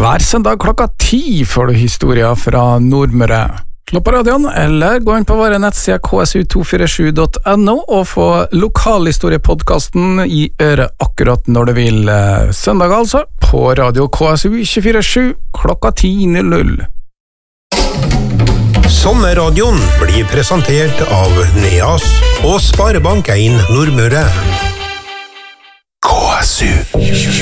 Hver søndag klokka 10 får du historier fra Nordmøre. Slå på radioen, eller gå inn på våre nettsider ksu247.no og få lokalhistoriepodcasten i øret akkurat når du vil. Søndag altså, på radio KSU 24/7 klokka 10:00. Sommerradioen blir presentert av Neas og Sparebank 1 Nordmøre. KSU